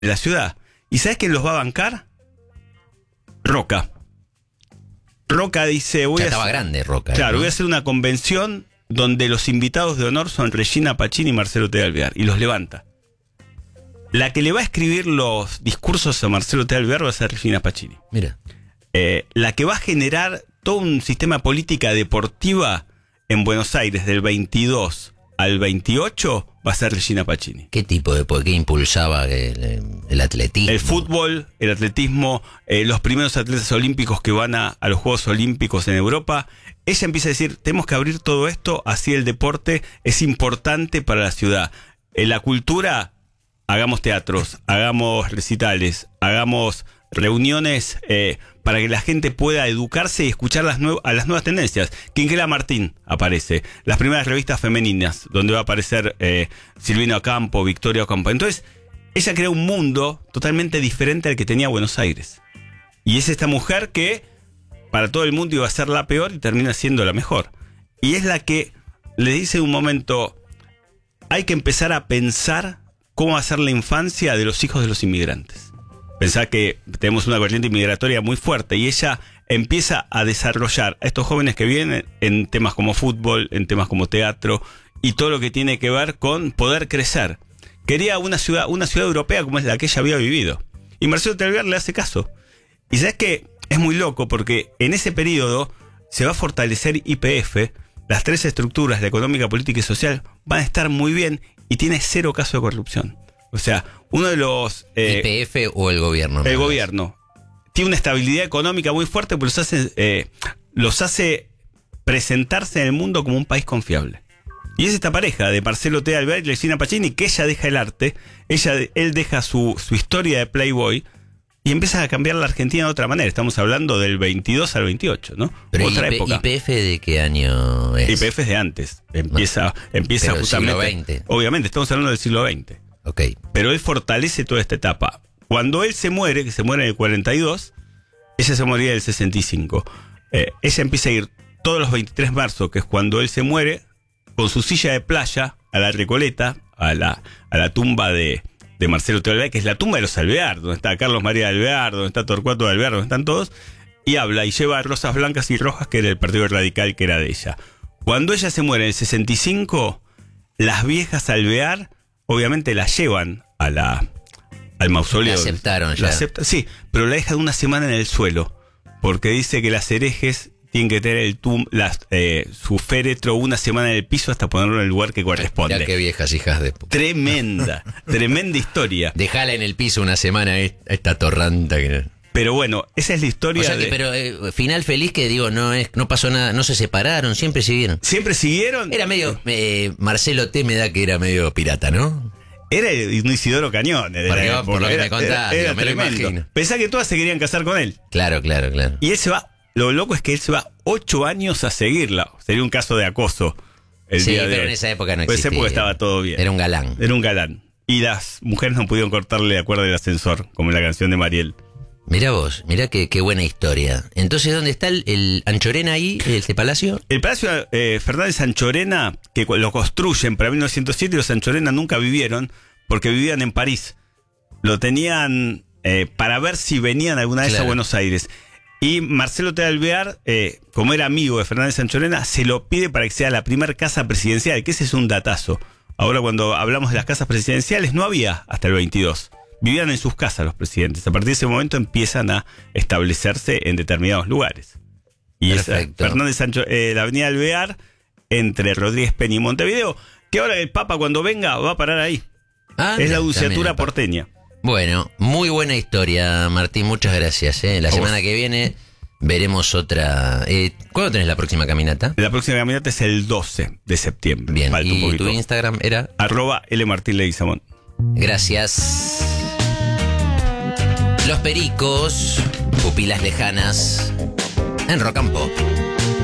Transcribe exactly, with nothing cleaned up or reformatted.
de la ciudad. ¿Y sabes quién los va a bancar? Roca. Roca dice... Voy ya a estaba hacer, grande Roca. Claro, ¿no? voy a hacer una convención donde los invitados de honor son Regina Pacini y Marcelo T. Alvear. Y los levanta. La que le va a escribir los discursos a Marcelo T. Alvear va a ser Regina Pacini. Mira. Eh, la que va a generar todo un sistema política deportiva en Buenos Aires del veintidós al veintiocho va a ser Regina Pacini. ¿Qué tipo de qué impulsaba el, el atletismo? El fútbol, el atletismo, eh, los primeros atletas olímpicos que van a, a los Juegos Olímpicos en Europa. Ella empieza a decir, tenemos que abrir todo esto, así el deporte es importante para la ciudad. En la cultura, hagamos teatros, hagamos recitales, hagamos reuniones eh, para que la gente pueda educarse y escuchar las nue- a las nuevas tendencias. Quinquela Martín aparece, las primeras revistas femeninas, donde va a aparecer eh, Silvina Ocampo, Victoria Ocampo. Entonces, ella crea un mundo totalmente diferente al que tenía Buenos Aires. Y es esta mujer que para todo el mundo iba a ser la peor y termina siendo la mejor. Y es la que le dice en un momento, hay que empezar a pensar cómo va a ser la infancia de los hijos de los inmigrantes. Pensá que tenemos una corriente inmigratoria muy fuerte y ella empieza a desarrollar a estos jóvenes que vienen en temas como fútbol, en temas como teatro y todo lo que tiene que ver con poder crecer. Quería una ciudad, una ciudad europea como es la que ella había vivido. Y Marcelo T. Alvear le hace caso. Y sabes que es muy loco porque en ese periodo se va a fortalecer Y P F, las tres estructuras, la económica, política y social, van a estar muy bien y tiene cero caso de corrupción. O sea, uno de los... Eh, ¿Y P F o el gobierno? El gobierno. Tiene una estabilidad económica muy fuerte, pero los hace, eh, los hace presentarse en el mundo como un país confiable. Y es esta pareja de Marcelo T. Alvear y Regina Pacini, que ella deja el arte, ella, él deja su, su historia de Playboy y empieza a cambiar la Argentina de otra manera. Estamos hablando del veintidós al veintiocho, ¿no? Pero otra I P, época. ¿Y P F de qué año es? Y P F es de antes. Empieza, no, empieza pero justamente... siglo veinte. Obviamente, estamos hablando del siglo veinte. Ok. Pero él fortalece toda esta etapa. Cuando él se muere, que se muere en el cuarenta y dos, ella se moría en el sesenta y cinco. Eh, ella empieza a ir todos los veintitrés de marzo, que es cuando él se muere, con su silla de playa a la Recoleta, a la, a la tumba de, de Marcelo T. Alvear, que es la tumba de los Alvear, donde está Carlos María Alvear, donde está Torcuato Alvear, donde están todos, y habla y lleva rosas blancas y rojas, que era el Partido Radical, que era de ella. Cuando ella se muere en el sesenta y cinco, las viejas Alvear obviamente la llevan a la, al mausoleo. La aceptaron ya. La acepta, sí, pero la dejan una semana en el suelo, porque dice que las herejes tienen que tener el tum, las, eh, su féretro una semana en el piso hasta ponerlo en el lugar que corresponde. Mirá qué viejas hijas de... Tremenda, tremenda historia. Dejala en el piso una semana esta torranta que... Pero bueno, esa es la historia. O sea que, de... pero eh, final feliz que digo, no es, no pasó nada, no se separaron, siempre siguieron. ¿Siempre siguieron? Era medio, eh, Marcelo T. me da que era medio pirata, ¿no? Era un Isidoro Cañones. Porque, por, por lo que era, me contás, era, era me lo tremendo. imagino. Pensá que todas se querían casar con él. Claro, claro, claro. Y él se va, lo loco es que él se va ocho años a seguirla. Sería un caso de acoso. El sí, día pero de... en esa época no existía. En esa existía. época estaba todo bien. Era un galán. Era un galán. Y las mujeres no pudieron cortarle la cuerda del ascensor, como en la canción de Mariel. Mirá vos, mirá qué, qué buena historia. Entonces, ¿dónde está el, el Anchorena ahí, este palacio? El Palacio eh, Fernández Anchorena, que lo construyen para mil novecientos siete, los Anchorena nunca vivieron, porque vivían en París. Lo tenían eh, para ver si venían alguna vez claro. a Buenos Aires. Y Marcelo T. Alvear, eh, como era amigo de Fernández Anchorena, se lo pide para que sea la primera casa presidencial, que ese es un datazo. Ahora cuando hablamos de las casas presidenciales, no había hasta el veintidós. Vivían en sus casas los presidentes. A partir de ese momento empiezan a establecerse en determinados lugares. Y es Fernández Sancho, eh, la avenida Alvear, entre Rodríguez Peña y Montevideo, que ahora el Papa cuando venga va a parar ahí. Ah, es la dulciatura porteña. Bueno, muy buena historia, Martín. Muchas gracias. ¿eh? La a semana vos. que viene veremos otra. Eh, ¿Cuándo tenés la próxima caminata? La próxima caminata es el doce de septiembre. Bien, Falta ¿y tu Instagram era? Arroba L Martín Leguizamón. Gracias. Los Pericos, pupilas lejanas, en Rock and Pop.